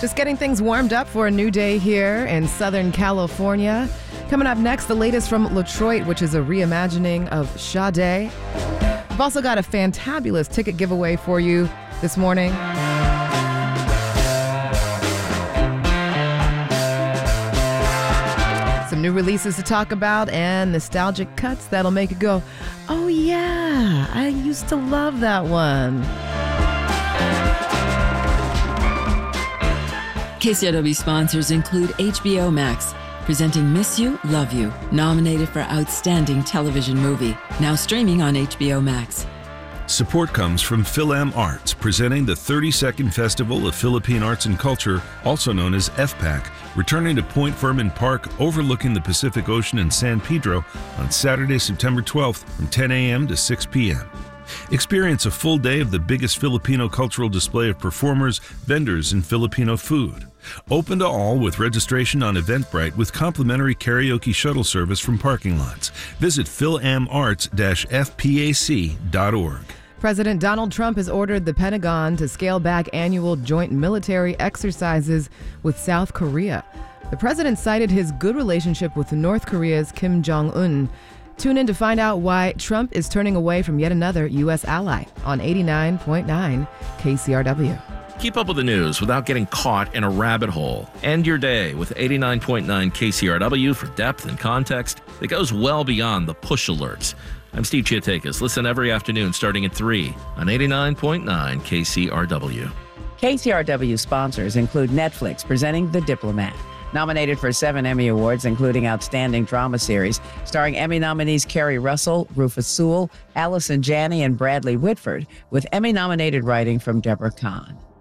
Just getting things warmed up for a new day here in Southern California. Coming up next, the latest from Latroit, which is a reimagining of Sade. We've also got a fantabulous ticket giveaway for you this morning. Some new releases to talk about and nostalgic cuts that'll make you go, oh yeah, I used to love that one. KCRW sponsors include HBO Max, presenting Miss You, Love You, nominated for Outstanding Television Movie, now streaming on HBO Max. Support comes from Phil-Am Arts, presenting the 32nd Festival of Philippine Arts and Culture, also known as FPAC, returning to Point Fermin Park overlooking the Pacific Ocean in San Pedro on Saturday, September 12th from 10 a.m. to 6 p.m. Experience a full day of the biggest Filipino cultural display of performers, vendors, and Filipino food. Open to all with registration on Eventbrite with complimentary karaoke shuttle service from parking lots. Visit philamarts-fpac.org. President Donald Trump has ordered the Pentagon to scale back annual joint military exercises with South Korea. The president cited his good relationship with North Korea's Kim Jong-un. Tune in to find out why Trump is turning away from yet another U.S. ally on 89.9 KCRW. Keep up with the news without getting caught in a rabbit hole. End your day with 89.9 KCRW for depth and context that goes well beyond the push alerts. I'm Steve Chiatakis. Listen every afternoon starting at 3 on 89.9 KCRW. KCRW sponsors include Netflix presenting The Diplomat. Nominated for 7 Emmy Awards, including Outstanding Drama Series, starring Emmy nominees Kerry Russell, Rufus Sewell, Allison Janney, and Bradley Whitford, with Emmy-nominated writing from Deborah Kahn.